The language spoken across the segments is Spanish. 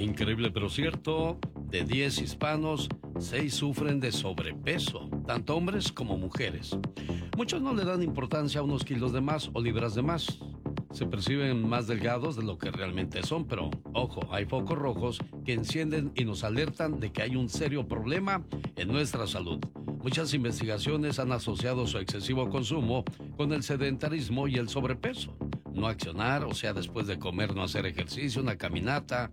Increíble pero cierto, de 10 hispanos, 6 sufren de sobrepeso, tanto hombres como mujeres. Muchos no le dan importancia a unos kilos de más o libras de más. Se perciben más delgados de lo que realmente son, pero ojo, hay focos rojos que encienden y nos alertan de que hay un serio problema en nuestra salud. Muchas investigaciones han asociado su excesivo consumo con el sedentarismo y el sobrepeso. No accionar, o sea, después de comer no hacer ejercicio, una caminata,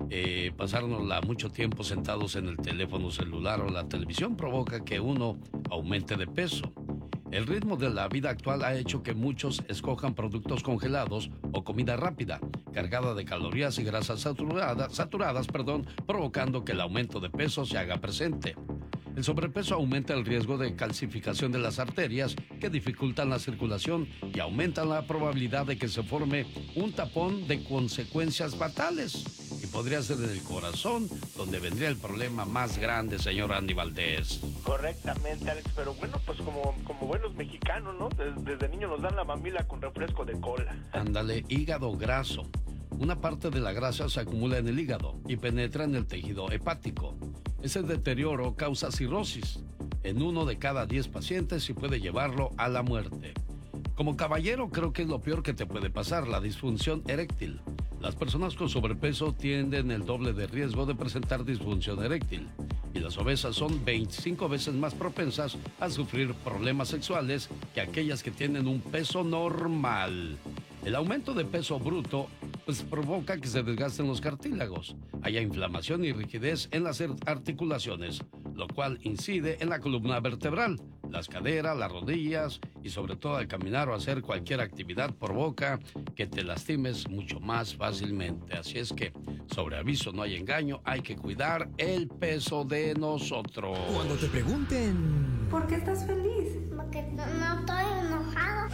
pasárnosla mucho tiempo sentados en el teléfono celular o la televisión provoca que uno aumente de peso. El ritmo de la vida actual ha hecho que muchos escojan productos congelados o comida rápida, cargada de calorías y grasas saturadas, provocando que el aumento de peso se haga presente. El sobrepeso aumenta el riesgo de calcificación de las arterias que dificultan la circulación y aumentan la probabilidad de que se forme un tapón de consecuencias fatales. Y podría ser en el corazón, donde vendría el problema más grande, señor Andy Valdés. Correctamente, Alex, pero bueno, pues como buenos mexicanos, ¿no? Desde niños nos dan la mamila con refresco de cola. Ándale, hígado graso. Una parte de la grasa se acumula en el hígado y penetra en el tejido hepático. Ese deterioro causa cirrosis en 1 de cada 10 pacientes y puede llevarlo a la muerte. Como caballero, creo que es lo peor que te puede pasar, la disfunción eréctil. Las personas con sobrepeso tienden el doble de riesgo de presentar disfunción eréctil. Y las obesas son 25 veces más propensas a sufrir problemas sexuales que aquellas que tienen un peso normal. El aumento de peso bruto provoca que se desgasten los cartílagos, haya inflamación y rigidez en las articulaciones, lo cual incide en la columna vertebral, las caderas, las rodillas y sobre todo al caminar o hacer cualquier actividad provoca que te lastimes mucho más fácilmente. Así es que, sobre aviso no hay engaño, hay que cuidar el peso de nosotros. Cuando te pregunten... ¿Por qué estás feliz? Porque no estoy enojado.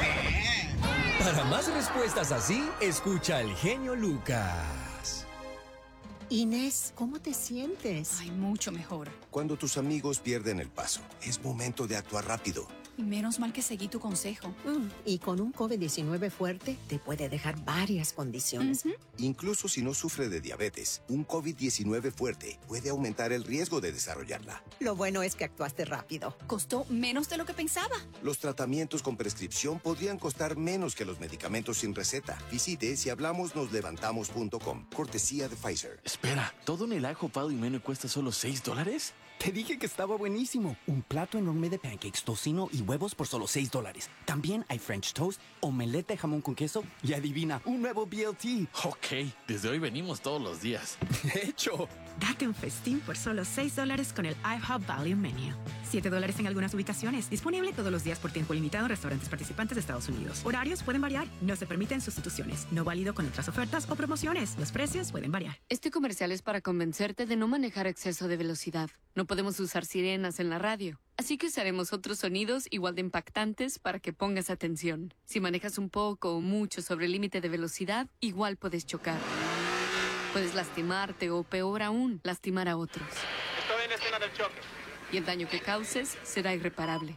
Para más respuestas así, escucha al genio Lucas. Inés, ¿cómo te sientes? Ay, mucho mejor. Cuando tus amigos pierden el paso, es momento de actuar rápido. Y menos mal que seguí tu consejo. Y con un COVID-19 fuerte, te puede dejar varias condiciones. Incluso si no sufre de diabetes, un COVID-19 fuerte puede aumentar el riesgo de desarrollarla. Lo bueno es que actuaste rápido. Costó menos de lo que pensaba. Los tratamientos con prescripción podrían costar menos que los medicamentos sin receta. Visite sihablamosnoslevantamos.com. Cortesía de Pfizer. Espera, ¿todo en el ajo Pado y Mene cuesta solo $6? Te dije que estaba buenísimo. Un plato enorme de pancakes, tocino y huevos por solo $6. También hay French toast, omelette de jamón con queso y adivina, un nuevo BLT. Ok, desde hoy venimos todos los días. De hecho, date un festín por solo $6 con el IHOP Value Menu. $7 en algunas ubicaciones. Disponible todos los días por tiempo limitado en restaurantes participantes de Estados Unidos. Horarios pueden variar. No se permiten sustituciones. No válido con otras ofertas o promociones. Los precios pueden variar. Este comercial es para convencerte de no manejar a exceso de velocidad. No podemos usar sirenas en la radio. Así que usaremos otros sonidos igual de impactantes para que pongas atención. Si manejas un poco o mucho sobre el límite de velocidad, igual puedes chocar. Puedes lastimarte o, peor aún, lastimar a otros. Estoy en escena del choque. Y el daño que causes será irreparable.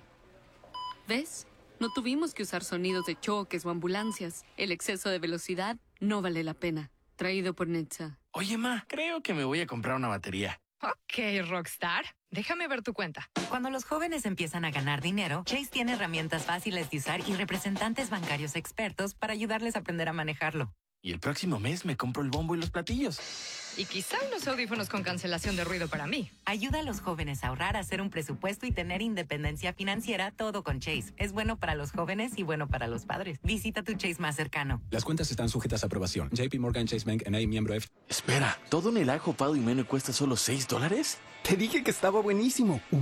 ¿Ves? No tuvimos que usar sonidos de choques o ambulancias. El exceso de velocidad no vale la pena. Traído por Netza. Oye, ma, creo que me voy a comprar una batería. Ok, Rockstar. Déjame ver tu cuenta. Cuando los jóvenes empiezan a ganar dinero, Chase tiene herramientas fáciles de usar y representantes bancarios expertos para ayudarles a aprender a manejarlo. Y el próximo mes me compro el bombo y los platillos. Y quizá unos audífonos con cancelación de ruido para mí. Ayuda a los jóvenes a ahorrar, a hacer un presupuesto y tener independencia financiera, todo con Chase. Es bueno para los jóvenes y bueno para los padres. Visita tu Chase más cercano. Las cuentas están sujetas a aprobación. JP Morgan Chase Bank N.A. miembro F. Espera, ¿todo en el ajo Pado y Mene cuesta solo $6? Te dije que estaba buenísimo.